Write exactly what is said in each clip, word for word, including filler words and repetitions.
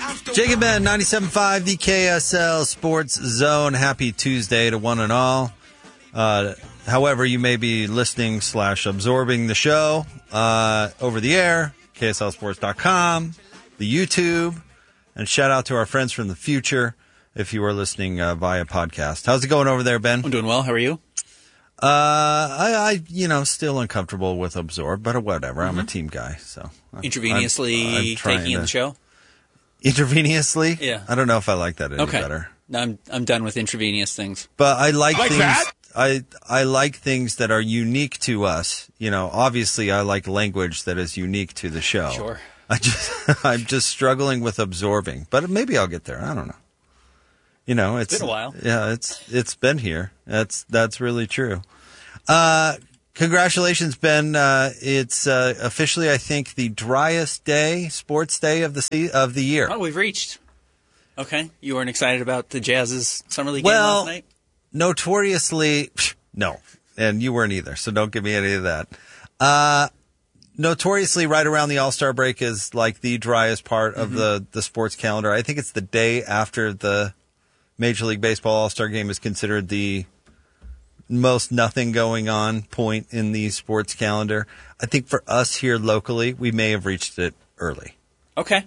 Jake and Ben, ninety-seven point five, the K S L Sports Zone. Happy Tuesday to one and all. Uh, however, you may be listening slash absorbing the show uh, over the air, K S L sports dot com, the YouTube, and shout out to our friends from the future if you are listening uh, via podcast. How's it going over there, Ben? I'm doing well. How are you? Uh, I, I, you know, still uncomfortable with absorb, but whatever. Mm-hmm. I'm a team guy, so intravenously I'm, I'm taking in to, the show. Intravenously? Yeah. I don't know if I like that any okay. better. No, I'm I'm done with intravenous things. But I like, like things. That? I I like things that are unique to us. You know, obviously, I like language that is unique to the show. Sure. I just I'm just struggling with absorbing, but maybe I'll get there. I don't know. You know, it's, it's been a while. Yeah, it's it's been here. That's that's really true. Uh, congratulations, Ben. Uh, it's uh, officially, I think, the driest day, sports day of the se- of the year. Oh, we've reached. Okay, you weren't excited about the Jazz's summer league well, game last night? Notoriously, no, and you weren't either. So don't give me any of that. Uh, notoriously, right around the All-Star break is like the driest part of mm-hmm. the the sports calendar. I think it's the day after the Major League Baseball All-Star game is considered the most nothing going on point in the sports calendar. I think for us here locally, we may have reached it early. Okay.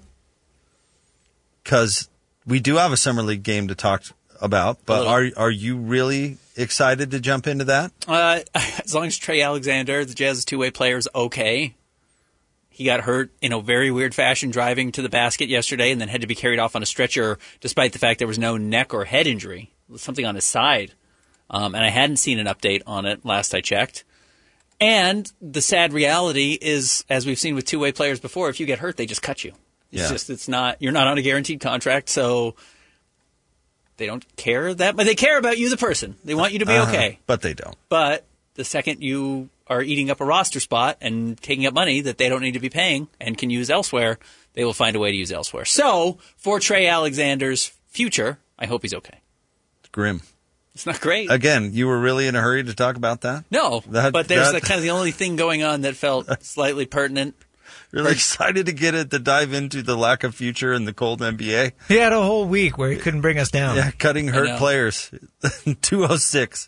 Because we do have a summer league game to talk about, but are are you really excited to jump into that? Uh, as long as Trey Alexander, the Jazz's two-way player, is okay. He got hurt in a very weird fashion driving to the basket yesterday and then had to be carried off on a stretcher despite the fact there was no neck or head injury. It was something on his side. Um, and I hadn't seen an update on it last I checked. And the sad reality is, as we've seen with two-way players before, if you get hurt, they just cut you. It's yeah. just, it's not, you're not on a guaranteed contract, so they don't care that, but they care about you, the person. They want you to be uh-huh. okay. But they don't. But the second you are eating up a roster spot and taking up money that they don't need to be paying and can use elsewhere, they will find a way to use elsewhere. So, for Trey Alexander's future, I hope he's okay. It's grim. It's not great. Again, you were really in a hurry to talk about that? No, that, but there's that... the, kind of the only thing going on that felt slightly pertinent. Really excited to get it, to dive into the lack of future in the cold N B A. He had a whole week where he couldn't bring us down. Yeah, cutting hurt players. two oh six.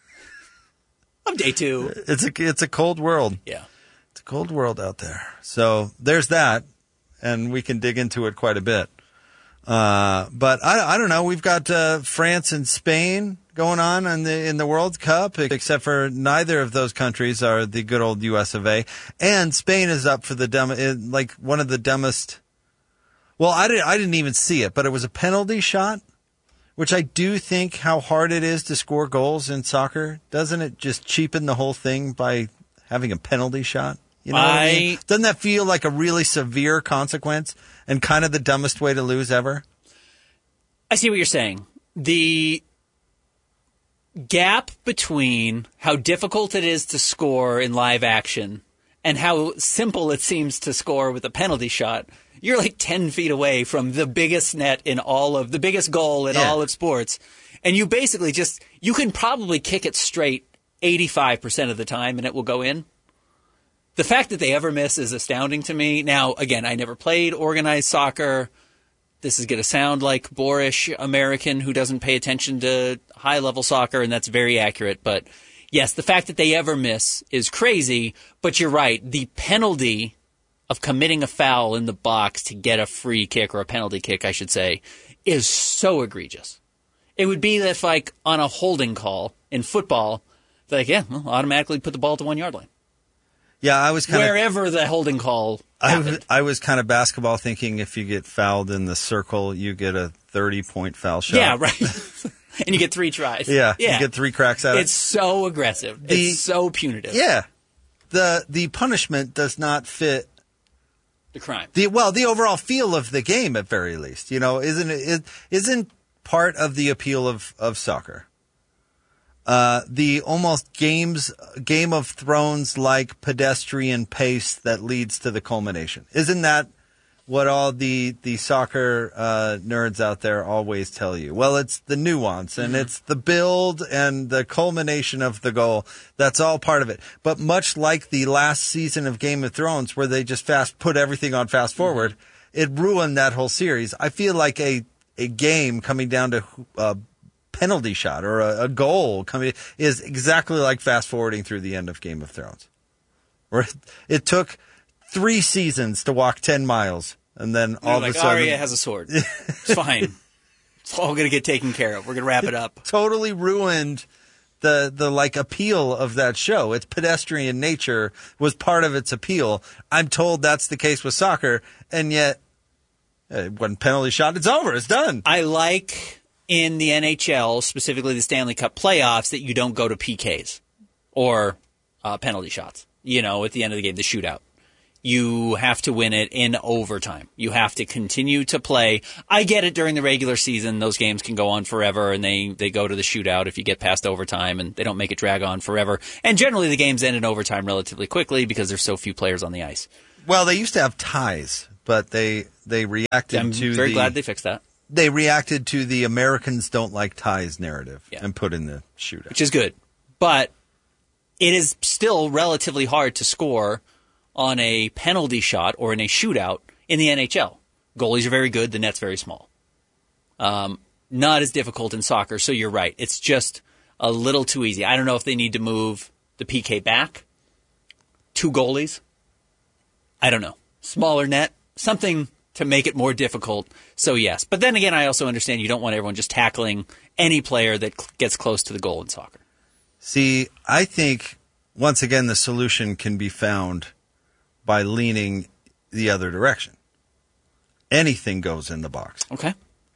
I'm day two. It's a, it's a cold world. Yeah. It's a cold world out there. So there's that, and we can dig into it quite a bit. Uh, but I, I don't know. We've got uh, France and Spain going on in the in the World Cup, except for neither of those countries are the good old U S of A. And Spain is up for the dumb, like one of the dumbest. Well, I didn't I didn't even see it, but it was a penalty shot, which I do think how hard it is to score goals in soccer. Doesn't it just cheapen the whole thing by having a penalty shot? You know what I, I mean? Doesn't that feel like a really severe consequence and kind of the dumbest way to lose ever? I see what you're saying. The gap between how difficult it is to score in live action and how simple it seems to score with a penalty shot, you're like ten feet away from the biggest net in all of the biggest goal in yeah. all of sports. And you basically just, you can probably kick it straight eighty-five percent of the time and it will go in. The fact that they ever miss is astounding to me. Now, again, I never played organized soccer. This is going to sound like boorish American who doesn't pay attention to high-level soccer, and that's very accurate. But, yes, the fact that they ever miss is crazy. But you're right. The penalty of committing a foul in the box to get a free kick, or a penalty kick, I should say, is so egregious. It would be if, like, on a holding call in football, like, yeah, well, automatically put the ball to one-yard line. Yeah, I was kind of wherever the holding call happened. I, I was kind of basketball thinking if you get fouled in the circle, you get a thirty-point foul shot. Yeah, right. And you get three tries. Yeah, yeah, you get three cracks at it. It's so aggressive. The, it's so punitive. Yeah, the the punishment does not fit the crime. The well, the overall feel of the game, at very least. You know, isn't it? Isn't part of the appeal of of soccer? Uh, the almost games, Game of Thrones like pedestrian pace that leads to the culmination. Isn't that what all the, the soccer uh, nerds out there always tell you? Well, it's the nuance and mm-hmm. it's the build and the culmination of the goal. That's all part of it. But much like the last season of Game of Thrones where they just fast put everything on fast forward, mm-hmm. it ruined that whole series. I feel like a a game coming down to a penalty shot or a, a goal coming is exactly like fast forwarding through the end of Game of Thrones, where it, it took three seasons to walk ten miles, and then all like, of a sudden Arya has a sword. It's fine. It's all going to get taken care of. We're going to wrap it up. Totally ruined the the like appeal of that show. Its pedestrian nature was part of its appeal. I'm told that's the case with soccer, and yet uh, when penalty shot, it's over. It's done. I like in the N H L, specifically the Stanley Cup playoffs, that you don't go to P Ks or uh, penalty shots. You know, at the end of the game, the shootout. You have to win it in overtime. You have to continue to play. I get it during the regular season. Those games can go on forever, and they, they go to the shootout if you get past overtime, and they don't make it drag on forever. And generally the games end in overtime relatively quickly because there's so few players on the ice. Well, they used to have ties, but they they reacted I'm to very the, glad they fixed that. They reacted to the Americans don't like ties narrative Yeah. and put in the shootout. Which is good. But it is still relatively hard to score on a penalty shot or in a shootout in the N H L. Goalies are very good. The net's very small. Um, not as difficult in soccer, so you're right. It's just a little too easy. I don't know if they need to move the P K back. Two goalies. I don't know. Smaller net. Something to make it more difficult. So, yes. But then again, I also understand you don't want everyone just tackling any player that cl- gets close to the goal in soccer. See, I think, once again, the solution can be found by leaning the other direction. Anything goes in the box. Okay.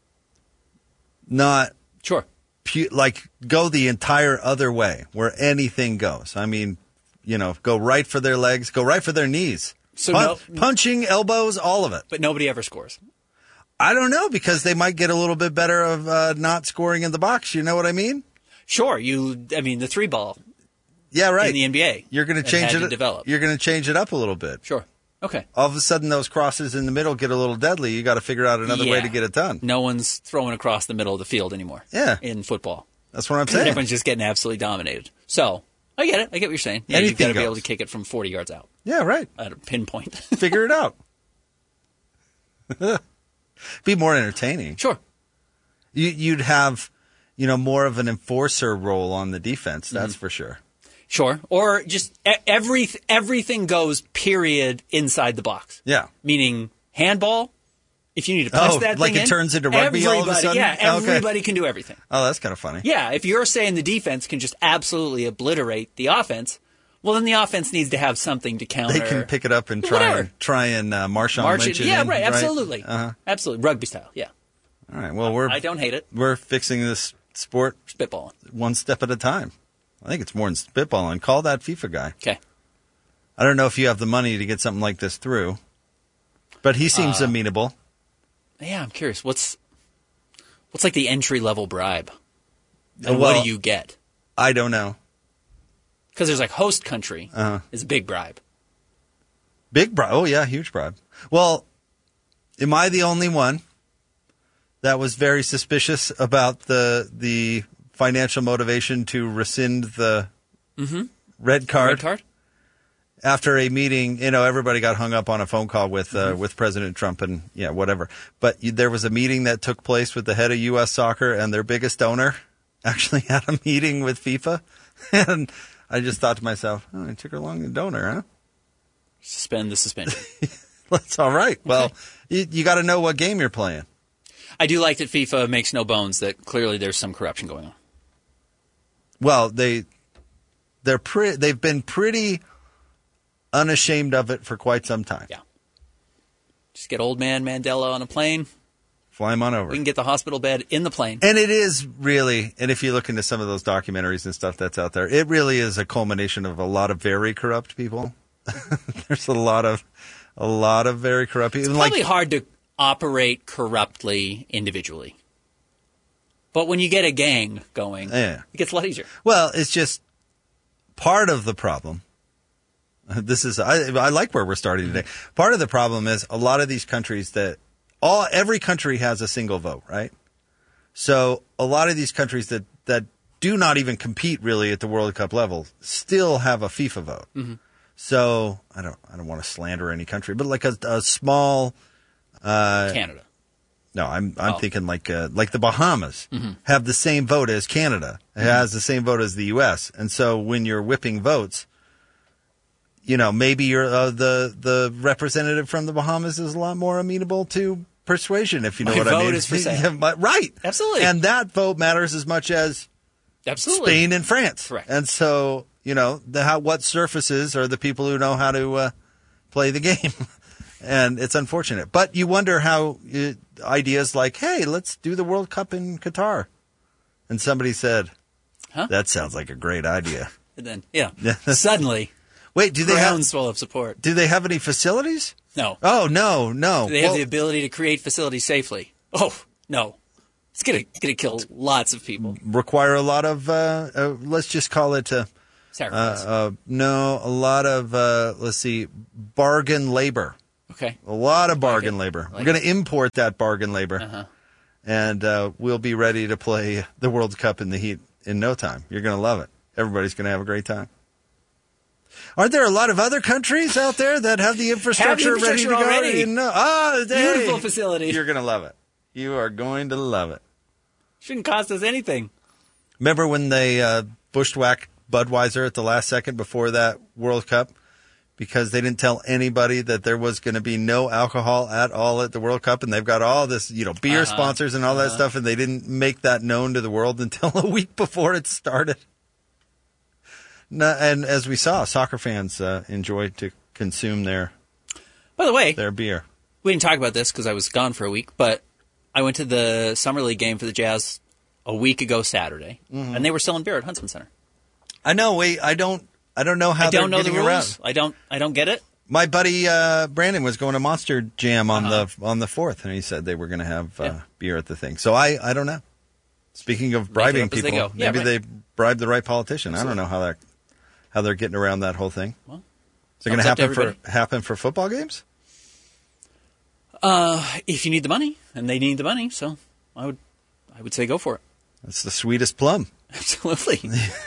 Not Sure. pu- like go the entire other way where anything goes. I mean, you know, go right for their legs, go right for their knees. So Pun- no- punching, elbows, all of it. But nobody ever scores. I don't know, because they might get a little bit better of uh, not scoring in the box. You know what I mean? Sure. You. I mean, the three ball Yeah, right. in the N B A. You're going to and change had it. to develop. You're going to change it up a little bit. Sure. Okay. All of a sudden, those crosses in the middle get a little deadly. You got to figure out another way Yeah. to get it done. No one's throwing across the middle of the field anymore. Yeah. In football. That's what I'm Because saying. everyone's just getting absolutely dominated. So, I get it. I get what you're saying. Yeah, you've Anything got to be goes. able to kick it from forty yards out Yeah, right. at a pinpoint. Figure it out. Be more entertaining. Sure. You, you'd have, you know, more of an enforcer role on the defense. That's Mm-hmm. for sure. Sure. Or just e- every, everything goes, period, inside the box. Yeah. Meaning handball, if you need to punch Oh, that like thing it in, turns into rugby all of a everybody- sudden? Yeah, Okay. everybody can do everything. Oh, that's kind of funny. Yeah, if you're saying the defense can just absolutely obliterate the offense, well, then the offense needs to have something to counter. They can pick it up and try Whatever. and try and uh, Marshawn March Lynch it. it Yeah, in, right. Absolutely. Uh-huh. Absolutely. Rugby style. Yeah. All right. Well, we're I don't hate it. we're fixing this sport Spitballing. one step at a time. I think it's more than spitballing. Call that FIFA guy. Okay. I don't know if you have the money to get something like this through, but he seems Uh, amenable. Yeah, I'm curious. What's what's like the entry level bribe? And Uh, what well- do you get? I don't know. Because there's like host country Uh-huh. is a big bribe. Big bribe. Oh, yeah, huge bribe. Well, am I the only one that was very suspicious about the the financial motivation to rescind the red card? Red card? After a meeting, you know, everybody got hung up on a phone call with uh, with President Trump and, yeah, whatever. But you, there was a meeting that took place with the head of U S Soccer, and their biggest donor actually had a meeting with FIFA. And I just thought to myself, oh, it took her long, the donor, huh? Suspend the suspension. That's all right. Well, you, you got to know what game you're playing. I do like that FIFA makes no bones that clearly there's some corruption going on. Well, they they're pre- they've been pretty unashamed of it for quite some time. Yeah. Just get old man Mandela on a plane. Fly him on over. We can get the hospital bed in the plane. And it is really, and if you look into some of those documentaries and stuff that's out there, it really is a culmination of a lot of very corrupt people. There's a lot of, a lot of very corrupt people. It's probably hard to operate corruptly individually. But when you get a gang going, Yeah. it gets a lot easier. Well, it's just part of the problem. This is, I, I like where we're starting today. Part of the problem is a lot of these countries that all, every country has a single vote, right? So a lot of these countries that, that do not even compete really at the World Cup level still have a FIFA vote. Mm-hmm. So I don't, I don't want to slander any country, but like a, a small Uh, Canada. No, I'm I'm Oh. thinking like uh, like the Bahamas Mm-hmm. have the same vote as Canada. It Mm-hmm. has the same vote as the U S. And so when you're whipping votes, you know, maybe you're uh, the the representative from the Bahamas is a lot more amenable to persuasion, if you know My what I vote mean. is for sale. Yeah, but- right. Absolutely. And that vote matters as much as Absolutely. Spain and France. Correct. And so, you know, the how what surfaces are the people who know how to uh, play the game. And it's unfortunate. But you wonder how uh, ideas like, hey, let's do the World Cup in Qatar. And somebody said, Huh? that sounds like a great idea. And then, yeah. Yeah. Suddenly, Wait, do they have groundswell of support. do they have any facilities? No. Oh, no, no. They have Well, the ability to create facilities safely. Oh, no. It's going to gonna kill lots of people. require a lot of, uh, uh, let's just call it, uh, uh, Sacrifice. uh, no, a lot of, uh, let's see, bargain labor. Okay. A lot of bargain it. labor. Like We're going to import that bargain labor. Uh-huh. And uh, we'll be ready to play the World Cup in the heat in no time. You're going to love it. Everybody's going to have a great time. Aren't there a lot of other countries out there that have the infrastructure, infrastructure ready to already. go? In, uh, oh, hey, Beautiful facility. You're going to love it. You are going to love it. Shouldn't cost us anything. Remember when they uh, bushwhacked Budweiser at the last second before that World Cup? Because they didn't tell anybody that there was going to be no alcohol at all at the World Cup, and they've got all this, you know, beer Uh-huh. sponsors and all that stuff, and they didn't make that known to the world until a week before it started. No, and as we saw, soccer fans uh, enjoyed to consume their By the way, their beer. we didn't talk about this because I was gone for a week, but I went to the Summer League game for the Jazz a week ago Saturday, Mm-hmm. and they were selling beer at Huntsman Center. I know. Wait, I don't. I don't know how I they're don't know the getting rules. around. I don't. I don't get it. My buddy uh, Brandon was going to Monster Jam on Uh-huh. the on the fourth, and he said they were going to have uh, Yeah. beer at the thing. So I, I don't know. Speaking of bribing up as they people, go. Yeah, maybe right. they bribed the right politician. I don't know how that how they're getting around that whole thing. Well, Is it going to thumbs up to happen for everybody. happen for football games? Uh, if you need the money, and they need the money, so I would, I would say go for it. That's the sweetest plum. Absolutely.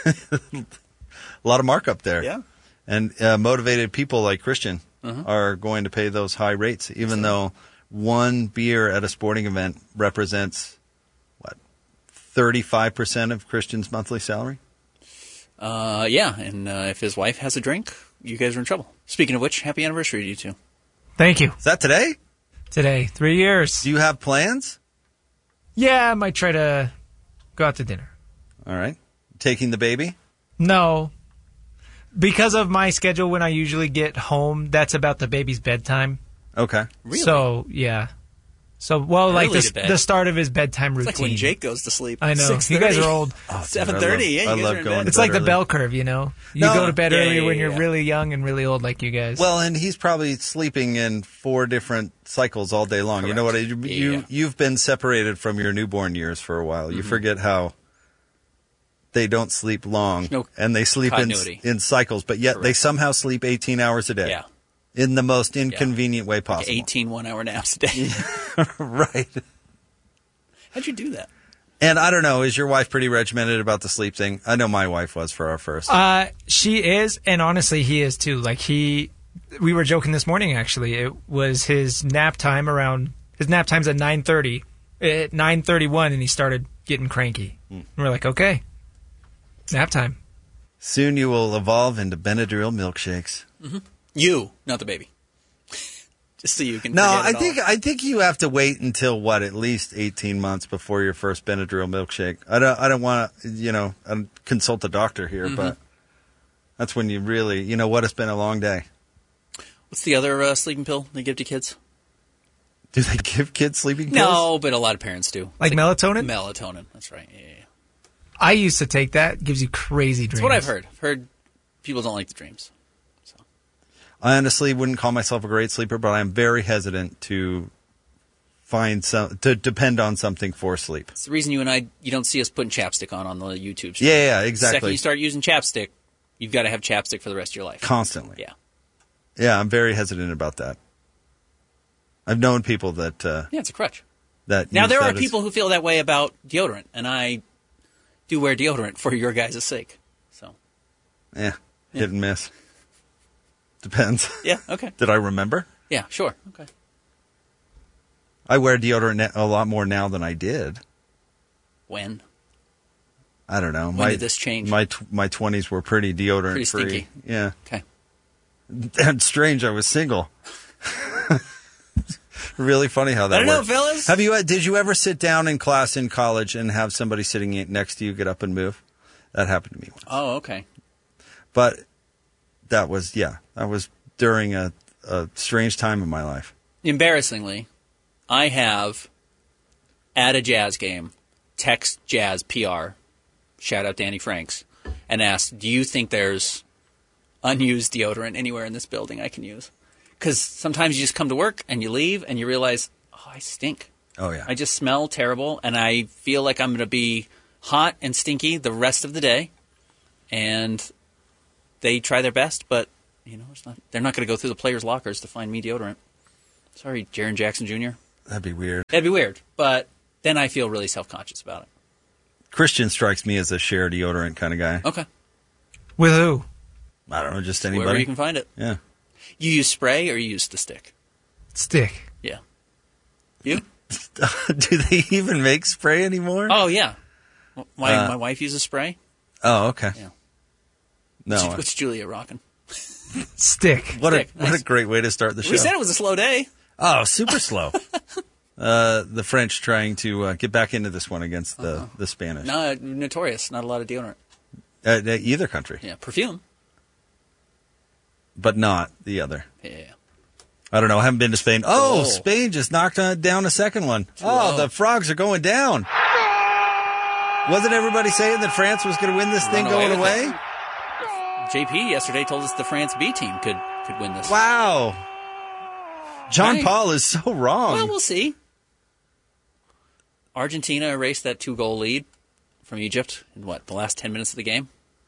A lot of markup there. Yeah. And uh, motivated people like Christian Uh-huh. are going to pay those high rates, even though one beer at a sporting event represents, what, thirty-five percent of Christian's monthly salary? Uh, yeah, and uh, if his wife has a drink, you guys are in trouble. Speaking of which, happy anniversary to you two. Thank you. Is that today? Today, three years. Do you have plans? Yeah, I might try to go out to dinner. All right. Taking the baby? No. Because of my schedule when I usually get home, that's about the baby's bedtime. Okay. Really? So, yeah. So, well, like Early the, to bed. the start of his bedtime It's routine. like when Jake goes to sleep. I know. six You guys thirty. are old. Seven thirty. Yeah, you I guys love are in going bed. to It's bed like the early. bell curve, you know? You No. go to bed Yeah, early yeah, when yeah, you're yeah. really young and really old like you guys. Well, and he's probably sleeping in four different cycles all day long. You know what? You, Correct. you, Yeah. you've been separated from your newborn years for a while. You Mm-hmm. forget how they don't sleep long, No and they sleep in, continuity. in cycles, but yet they Correct. somehow sleep eighteen hours a day. Yeah. In the most inconvenient way possible. eighteen one-hour naps a day. Right. How'd you do that? And I don't know, is your wife pretty regimented about the sleep thing? I know my wife was for our first. Uh, she is, and honestly, he is too. Like he, we were joking this morning. Actually, it was his nap time around. His nap time's at nine thirty. At nine thirty-one, and he started getting cranky. Hmm. And we're like, okay, nap time. Soon you will evolve into Benadryl milkshakes. You, not the baby. Just so you can. No, forget I it all. think I think you have to wait until what, at least eighteen months before your first Benadryl milkshake. I don't I don't want to, you know, I don't consult the doctor here, Mm-hmm. but that's when you really, you know what, it's been a long day. What's the other uh, sleeping pill they give to kids? Do they give kids sleeping pills? No, but a lot of parents do. Like It's melatonin? Melatonin. That's right. Yeah, yeah, yeah. I used to take that. Gives you crazy dreams. That's what I've heard. I've heard people don't like the dreams. So I honestly wouldn't call myself a great sleeper, but I'm very hesitant to find some to depend on something for sleep. it's the reason you and I you don't see us putting chapstick on on the YouTube. Yeah, yeah, The second exactly. you start using chapstick, you've got to have chapstick for the rest of your life. Constantly. Yeah. Yeah, I'm very hesitant about that. I've known people that uh, Yeah, it's a crutch. that Now use there that are as- people who feel that way about deodorant, and I do wear deodorant for your guys' sake. So Yeah, hit and miss. Depends. yeah, okay, Did I remember? yeah, sure, okay. I wear deodorant a lot more now than I did. When? I don't know. When my, did this change? My my twenties were pretty deodorant Pretty free. stinky. Yeah. Okay. That's strange. I was single. Really funny how that I don't worked. know, fellas. Have you? Did you ever sit down in class in college and have somebody sitting next to you get up and move? That happened to me once. Oh, okay. But that was yeah. That was during a, a strange time in my life. Embarrassingly, I have at a Jazz game text Jazz P R, shout out Danny Franks, and asked, "Do you think there's unused deodorant anywhere in this building I can use?" Because sometimes you just come to work and you leave and you realize, oh, I stink. Oh, yeah. I just smell terrible, and I feel like I'm going to be hot and stinky the rest of the day. And they try their best, but you know, it's not. They're not going to go through the players' lockers to find me deodorant. Sorry, Jaren Jackson Junior That'd be weird. That'd be weird, but then I feel really self-conscious about it. Christian strikes me as a share deodorant kind of guy. Okay. With who? I don't know, just anybody. Wherever you can find it. Yeah. You use spray or you use the stick? Stick. Yeah. You? Do they even make spray anymore? Oh, yeah. My Uh, my wife uses spray. Oh, okay. Yeah. No. What's, what's Julia rocking? Stick. What a Stick. what Nice. a great way to start the show. We said it was a slow day. Oh, super slow. uh, the French trying to uh, get back into this one against the, Uh-huh. the Spanish. No, notorious. Not a lot of deodorant. Uh, either country, Yeah, perfume. but not the other. Yeah. I don't know. I haven't been to Spain. Oh, Oh. Spain just knocked on, down a second one. Oh, low. the frogs are going down. Wasn't everybody saying that France was going to win this thing Run going away away? with J P yesterday told us the France B team could could win this. Wow. John Right. Paul is so wrong. Well, we'll see. Argentina erased that two-goal lead from Egypt in, what, the last ten minutes of the game?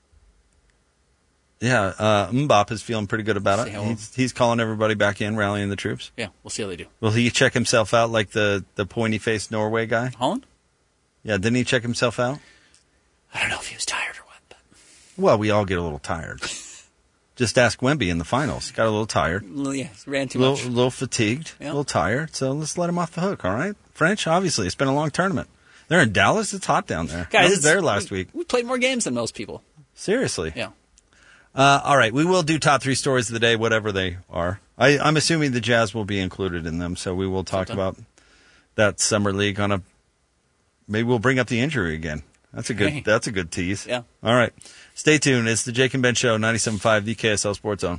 Yeah, uh, Mbappe is feeling pretty good about See it. how- He's, he's calling everybody back in, rallying the troops. Yeah, we'll see how they do. Will he check himself out like the, the pointy-faced Norway guy? Holland? Yeah, didn't he check himself out? I don't know if he was tired or what. But Well, we all get a little tired. Just ask Wemby in the finals. Got a little tired. Well, yeah, ran too A little, much. little fatigued, a Yeah. little tired. So let's let him off the hook, all right? French, obviously. It's been a long tournament. They're in Dallas. It's hot down there. Guys, I was it's- there last we, week. We played more games than most people. Seriously. Yeah. Uh, all right, we will do top three stories of the day, whatever they are. I, I'm assuming the Jazz will be included in them, so we will talk Sometime. about that summer league on a. Maybe we'll bring up the injury again. That's a good. Hey. That's a good tease. Yeah. All right, stay tuned. It's the Jake and Ben Show, ninety-seven point five, the K S L Sports Zone.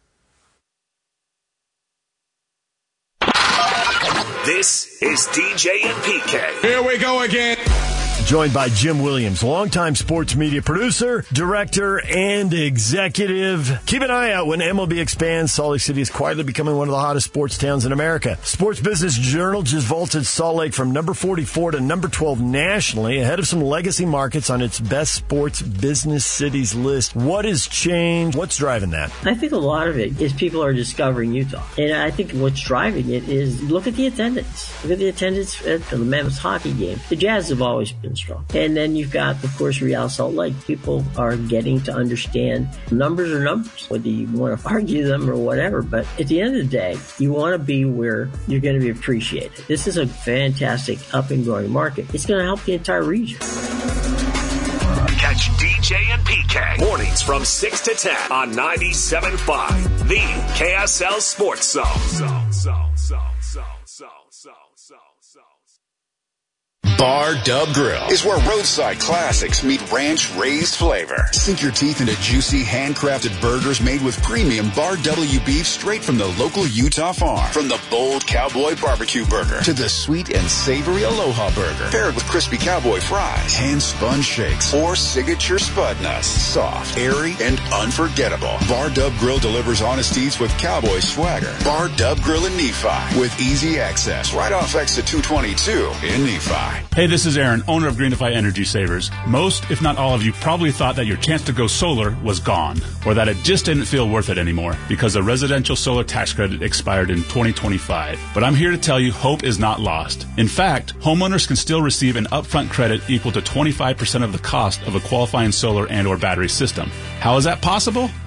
This is D J and P K. Here we go again. Joined by Jim Williams, longtime sports media producer, director, and executive. Keep an eye out when M L B expands. Salt Lake City is quietly becoming one of the hottest sports towns in America. Sports Business Journal just vaulted Salt Lake from number forty-four to number twelve nationally, ahead of some legacy markets on its best sports business cities list. What has changed? What's driving that? I think a lot of it is people are discovering Utah. And I think what's driving it is look at the attendance. Look at the attendance at the Mammoth hockey game. The Jazz have always been strong. And then you've got, of course, Real Salt Lake. People are getting to understand numbers are numbers, whether you want to argue them or whatever. But at the end of the day, you want to be where you're going to be appreciated. This is a fantastic up and growing market. It's going to help the entire region. Catch D J and P K mornings from six to ten on ninety-seven point five, the K S L Sports Zone. Zone, zone, zone, zone, zone, zone, zone, zone. Bar Dub Grill is where roadside classics meet ranch-raised flavor. Sink your teeth into juicy, handcrafted burgers made with premium Bar W beef straight from the local Utah farm. From the bold cowboy barbecue burger to the sweet and savory Aloha burger, paired with crispy cowboy fries, hand-spun shakes, or signature spud nuts. Soft, airy, and unforgettable. Bar Dub Grill delivers honest eats with cowboy swagger. Bar Dub Grill in Nephi with easy access right off exit two twenty-two in Nephi. Hey, this is Aaron, owner of Greenify Energy Savers. Most, if not all of you, probably thought that your chance to go solar was gone, or that it just didn't feel worth it anymore because the residential solar tax credit expired in twenty twenty-five. But I'm here to tell you hope is not lost. In fact, homeowners can still receive an upfront credit equal to twenty-five percent of the cost of a qualifying solar and or battery system. How is that possible?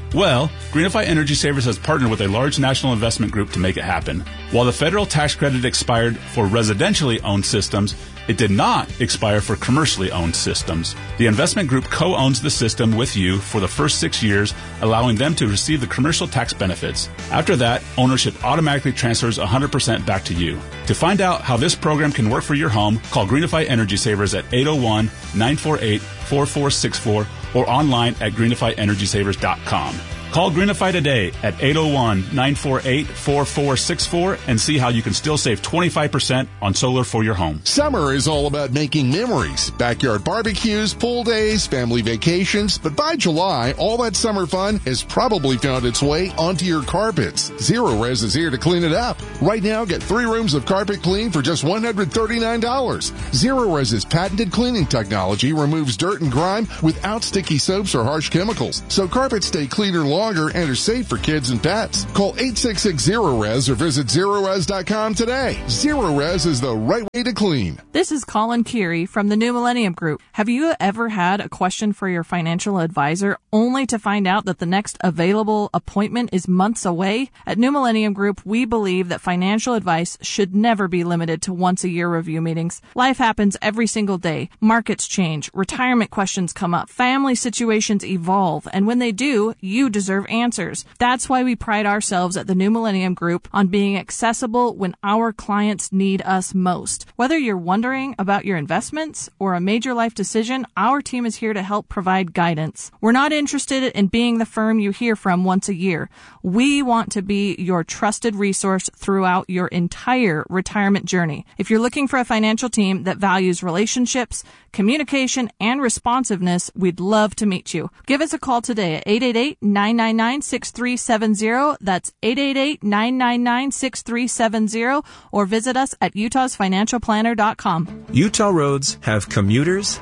Well, Greenify Energy Savers has partnered with a large national investment group to make it happen. While the federal tax credit expired for residentially owned systems, it did not expire for commercially owned systems. The investment group co-owns the system with you for the first six years, allowing them to receive the commercial tax benefits. After that, ownership automatically transfers one hundred percent back to you. To find out how this program can work for your home, call Greenify Energy Savers at eight oh one, nine four eight, four four six four or online at greenify energy savers dot com. Call Greenify today at eight oh one, nine four eight, four four six four and see how you can still save twenty-five percent on solar for your home. Summer is all about making memories. Backyard barbecues, pool days, family vacations. But by July, all that summer fun has probably found its way onto your carpets. Zero Res is here to clean it up. Right now, get three rooms of carpet clean for just one hundred thirty-nine dollars. Zero Res's patented cleaning technology removes dirt and grime without sticky soaps or harsh chemicals. So carpets stay cleaner longer and are safe for kids and pets. Call eight six six, zero res or visit zero res dot com today. Zero Res is the right way to clean. This is Colin Keary from the New Millennium Group. Have you ever had a question for your financial advisor only to find out that the next available appointment is months away? At New Millennium Group, we believe that financial advice should never be limited to once a year review meetings. Life happens every single day. Markets change, retirement questions come up, family situations evolve, and when they do, you deserve answers. That's why we pride ourselves at the New Millennium Group on being accessible when our clients need us most. Whether you're wondering about your investments or a major life decision, our team is here to help provide guidance. We're not interested in being the firm you hear from once a year. We want to be your trusted resource throughout your entire retirement journey. If you're looking for a financial team that values relationships, communication, and responsiveness, we'd love to meet you. Give us a call today at eight eight eight, nine nine nine, six three seven zero. That's eight eight eight, nine nine nine, six three seven zero, or visit us at utahs financial planner dot com. Utah roads have commuters,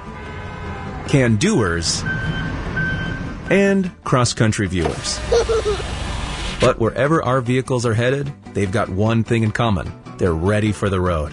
can-doers, and cross-country viewers. But wherever our vehicles are headed, they've got one thing in common. They're ready for the road.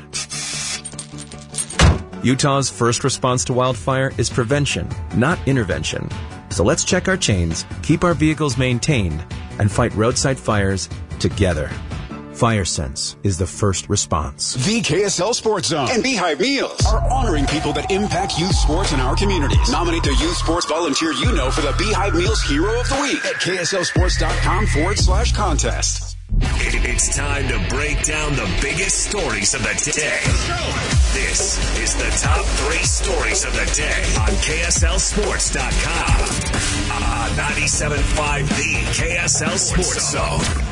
Utah's first response to wildfire is prevention, not intervention. So let's check our chains, keep our vehicles maintained, and fight roadside fires together. FireSense is the first response. The K S L Sports Zone and Beehive Meals are honoring people that impact youth sports in our communities. Nominate the youth sports volunteer you know for the Beehive Meals Hero of the Week at kslsports.com forward slash contest. It's time to break down the biggest stories of the day. This is the top three stories of the day on K S L sports dot com. Uh, ninety-seven point five, the K S L Sports Zone.